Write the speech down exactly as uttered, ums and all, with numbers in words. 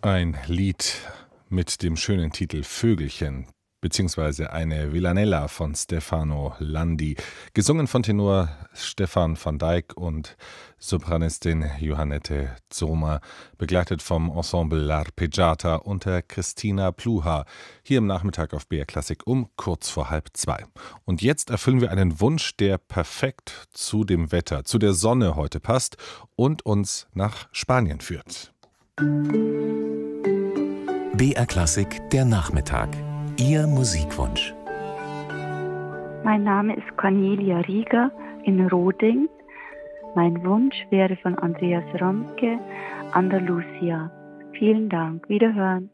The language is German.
Ein Lied mit dem schönen Titel Vögelchen, beziehungsweise eine Villanella von Stefano Landi, gesungen von Tenor Stefan van Dijk und Sopranistin Johannette Zomer, begleitet vom Ensemble L'Arpeggiata unter Christina Pluha, hier im Nachmittag auf B R Klassik um kurz vor halb zwei. Und jetzt erfüllen wir einen Wunsch, der perfekt zu dem Wetter, zu der Sonne heute passt und uns nach Spanien führt. B R Klassik, der Nachmittag. Ihr Musikwunsch. Mein Name ist Cornelia Rieger in Roding. Mein Wunsch wäre von Andreas Romke, Andalusia. Vielen Dank. Wiederhören.